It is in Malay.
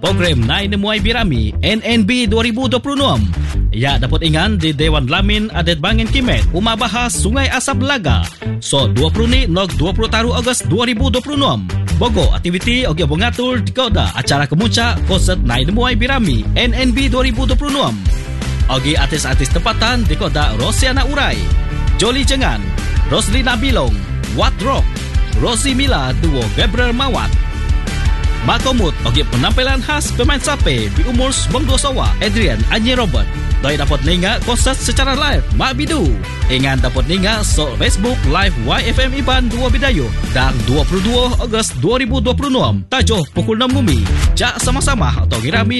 program Nai Nemuai Birami NNB 2026. Ya dapat ingan di Dewan Lamin Adat Bangin Kimet Uma Bahas Sungai Asap Laga. So 20 ni nog 20 taru Ogos 2026. Bogo aktiviti ogi bongatur di koda acara kemuncak konsert Nai Nemuai Birami NNB 2026. Ogi artis-artis tempatan di koda Rosiana Urai, Jolly Jengan, Roslina Bilong, Wat Rock, Rosie Mila duo Gabriel Mawat. Makomut ogi penampilan khas pemain sape di umur 92 sawa Adrian Anyi Robert. Doi dapat ninga konsert secara live Mak Bidu. Ingat dapat ninga so Facebook live YFM Iban 2 Bidayu dan 22 Ogos 2026. Tajuh pukul 6 Mumi. Jak sama-sama atau girami